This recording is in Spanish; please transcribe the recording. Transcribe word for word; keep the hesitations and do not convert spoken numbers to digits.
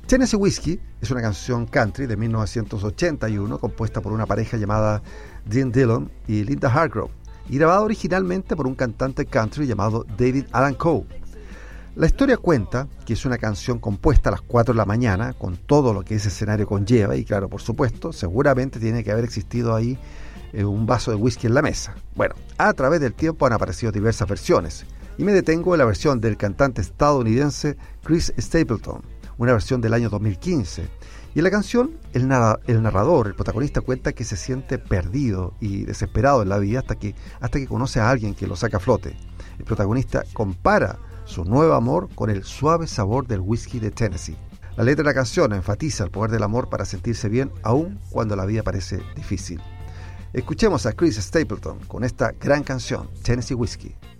Tennessee Whiskey es una canción country de mil novecientos ochenta y uno compuesta por una pareja llamada Dean Dillon y Linda Hargrove y grabada originalmente por un cantante country llamado David Allan Coe. La historia cuenta que es una canción compuesta a las cuatro de la mañana con todo lo que ese escenario conlleva y claro, por supuesto, seguramente tiene que haber existido ahí eh, un vaso de whisky en la mesa. Bueno, a través del tiempo han aparecido diversas versiones y me detengo en la versión del cantante estadounidense Chris Stapleton, una versión del año dos mil quince. Y en la canción, el, narra- el narrador, el protagonista, cuenta que se siente perdido y desesperado en la vida hasta que, hasta que conoce a alguien que lo saca a flote. El protagonista compara su nuevo amor con el suave sabor del whisky de Tennessee. La letra de la canción enfatiza el poder del amor para sentirse bien aun cuando la vida parece difícil. Escuchemos a Chris Stapleton con esta gran canción, Tennessee Whiskey.